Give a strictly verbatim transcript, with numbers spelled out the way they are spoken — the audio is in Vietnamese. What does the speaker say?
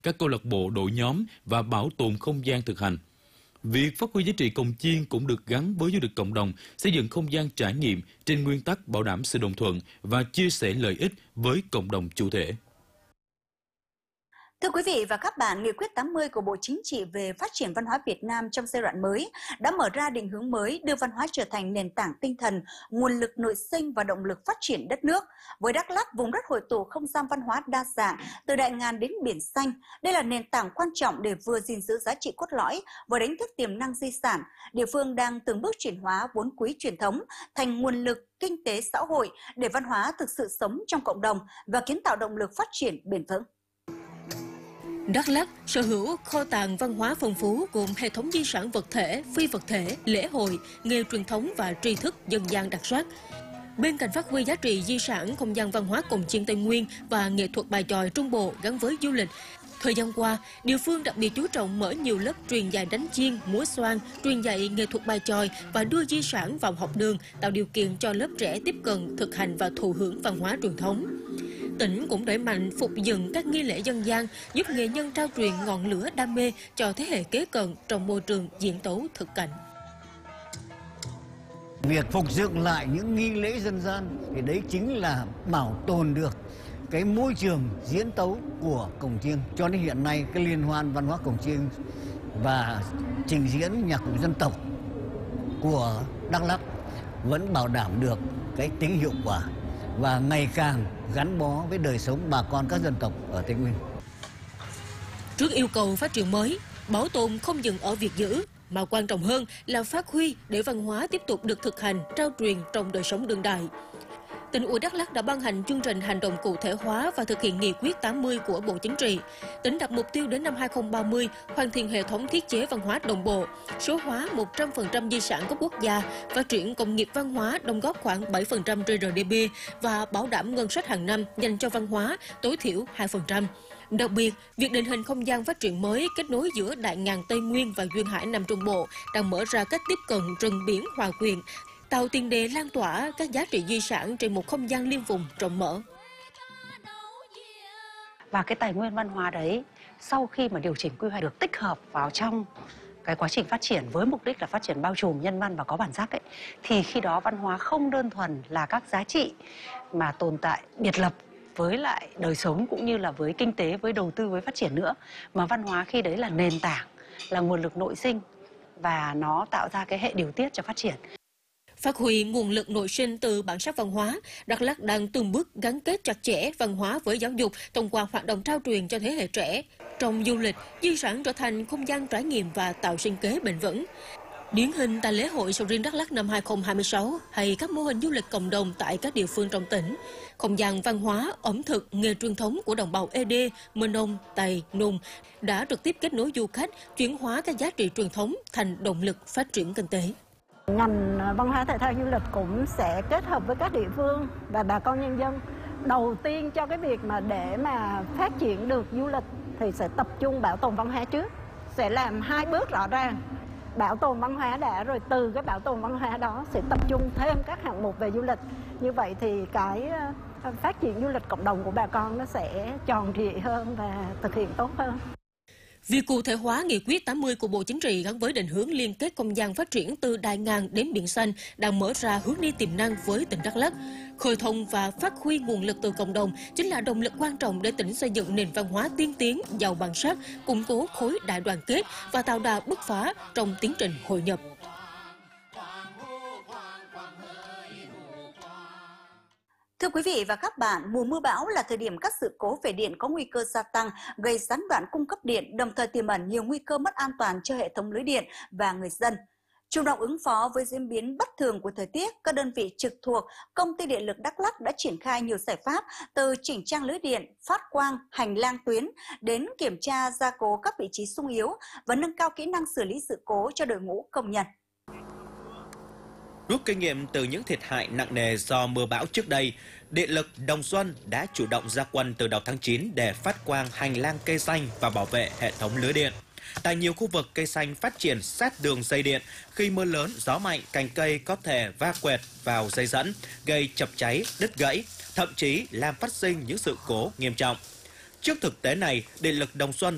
các câu lạc bộ đội nhóm và bảo tồn không gian thực hành. Việc phát huy giá trị cồng chiêng cũng được gắn với du lịch cộng đồng, xây dựng không gian trải nghiệm trên nguyên tắc bảo đảm sự đồng thuận và chia sẻ lợi ích với cộng đồng chủ thể. Thưa quý vị và các bạn, Nghị quyết tám mươi của Bộ Chính trị về phát triển văn hóa Việt Nam trong giai đoạn mới đã mở ra định hướng mới đưa văn hóa trở thành nền tảng tinh thần, nguồn lực nội sinh và động lực phát triển đất nước. Với Đắk Lắk, vùng đất hội tụ không gian văn hóa đa dạng, từ Đại Ngàn đến Biển Xanh, đây là nền tảng quan trọng để vừa gìn giữ giá trị cốt lõi, vừa đánh thức tiềm năng di sản. Địa phương đang từng bước chuyển hóa vốn quý truyền thống thành nguồn lực kinh tế xã hội để văn hóa thực sự sống trong cộng đồng và kiến tạo động lực phát triển bền vững. Đắk Lắk sở hữu kho tàng văn hóa phong phú gồm hệ thống di sản vật thể, phi vật thể, lễ hội, nghề truyền thống và tri thức dân gian đặc sắc. Bên cạnh phát huy giá trị di sản không gian văn hóa cồng chiêng Tây Nguyên và nghệ thuật bài chòi Trung Bộ gắn với du lịch, thời gian qua, địa phương đặc biệt chú trọng mở nhiều lớp truyền dạy đánh chiêng, múa xoan, truyền dạy nghệ thuật bài chòi và đưa di sản vào học đường, tạo điều kiện cho lớp trẻ tiếp cận, thực hành và thụ hưởng văn hóa truyền thống. Tỉnh cũng đẩy mạnh phục dựng các nghi lễ dân gian, giúp nghệ nhân trao truyền ngọn lửa đam mê cho thế hệ kế cận trong môi trường diễn tấu thực cảnh. Việc phục dựng lại những nghi lễ dân gian thì đấy chính là bảo tồn được cái môi trường diễn tấu của cồng chiêng. Cho đến hiện nay, cái liên hoan văn hóa cồng chiêng và trình diễn nhạc cụ dân tộc của Đắk Lắk vẫn bảo đảm được cái tính hiệu quả và ngày càng gắn bó với đời sống bà con các dân tộc ở Tây Nguyên. Trước yêu cầu phát triển mới, bảo tồn không dừng ở việc giữ, mà quan trọng hơn là phát huy để văn hóa tiếp tục được thực hành, trao truyền trong đời sống đương đại. Tỉnh ủy Đắk Lắk đã ban hành chương trình hành động cụ thể hóa và thực hiện nghị quyết tám mươi của Bộ Chính trị. Tỉnh đặt mục tiêu đến năm hai không ba mươi hoàn thiện hệ thống thiết chế văn hóa đồng bộ, số hóa một trăm phần trăm di sản cấp quốc gia, phát triển công nghiệp văn hóa đóng góp khoảng bảy phần trăm giê rờ đê pê và bảo đảm ngân sách hàng năm dành cho văn hóa tối thiểu hai phần trăm. Đặc biệt, việc định hình không gian phát triển mới kết nối giữa Đại Ngàn Tây Nguyên và Duyên Hải Nam Trung Bộ đang mở ra cách tiếp cận rừng biển hòa quyện, tạo tiền đề lan tỏa các giá trị di sản trên một không gian liên vùng rộng mở. Và cái tài nguyên văn hóa đấy, sau khi mà điều chỉnh quy hoạch được tích hợp vào trong cái quá trình phát triển với mục đích là phát triển bao trùm, nhân văn và có bản sắc ấy, thì khi đó văn hóa không đơn thuần là các giá trị mà tồn tại biệt lập với lại đời sống cũng như là với kinh tế, với đầu tư, với phát triển nữa, mà văn hóa khi đấy là nền tảng, là nguồn lực nội sinh và nó tạo ra cái hệ điều tiết cho phát triển. Phát huy nguồn lực nội sinh từ bản sắc văn hóa, Đắk Lắk đang từng bước gắn kết chặt chẽ văn hóa với giáo dục thông qua hoạt động trao truyền cho thế hệ trẻ. Trong du lịch, di sản trở thành không gian trải nghiệm và tạo sinh kế bền vững. Điển hình tại lễ hội sầu riêng Đắk Lắk năm hai không hai sáu hay các mô hình du lịch cộng đồng tại các địa phương trong tỉnh, không gian văn hóa, ẩm thực, nghề truyền thống của đồng bào Ê Đê, Mơ Nông, Tày, Nùng đã trực tiếp kết nối du khách, chuyển hóa các giá trị truyền thống thành động lực phát triển kinh tế. Ngành văn hóa thể thao du lịch cũng sẽ kết hợp với các địa phương và bà con nhân dân. Đầu tiên cho cái việc mà để mà phát triển được du lịch thì sẽ tập trung bảo tồn văn hóa trước, sẽ làm hai bước rõ ràng. Bảo tồn văn hóa đã, rồi từ cái bảo tồn văn hóa đó sẽ tập trung thêm các hạng mục về du lịch. Như vậy thì cái phát triển du lịch cộng đồng của bà con nó sẽ tròn trịa hơn và thực hiện tốt hơn. Việc cụ thể hóa nghị quyết tám mươi của Bộ Chính trị gắn với định hướng liên kết không gian phát triển từ Đại Ngàn đến Biển Xanh đang mở ra hướng đi tiềm năng với tỉnh Đắk Lắk. Khơi thông và phát huy nguồn lực từ cộng đồng chính là động lực quan trọng để tỉnh xây dựng nền văn hóa tiên tiến, giàu bản sắc, củng cố khối đại đoàn kết và tạo đà bứt phá trong tiến trình hội nhập. Thưa quý vị và các bạn, mùa mưa bão là thời điểm các sự cố về điện có nguy cơ gia tăng, gây gián đoạn cung cấp điện, đồng thời tiềm ẩn nhiều nguy cơ mất an toàn cho hệ thống lưới điện và người dân. Chủ động ứng phó với diễn biến bất thường của thời tiết, các đơn vị trực thuộc Công ty Điện lực Đắk Lắk đã triển khai nhiều giải pháp từ chỉnh trang lưới điện, phát quang, hành lang tuyến đến kiểm tra gia cố các vị trí xung yếu và nâng cao kỹ năng xử lý sự cố cho đội ngũ công nhân. Rút kinh nghiệm từ những thiệt hại nặng nề do mưa bão trước đây, Điện lực Đồng Xuân đã chủ động ra quân từ đầu tháng chín để phát quang hành lang cây xanh và bảo vệ hệ thống lưới điện. Tại nhiều khu vực, cây xanh phát triển sát đường dây điện. Khi mưa lớn, gió mạnh, cành cây có thể va quẹt vào dây dẫn, gây chập cháy, đứt gãy, thậm chí làm phát sinh những sự cố nghiêm trọng. Trước thực tế này, Điện lực Đồng Xuân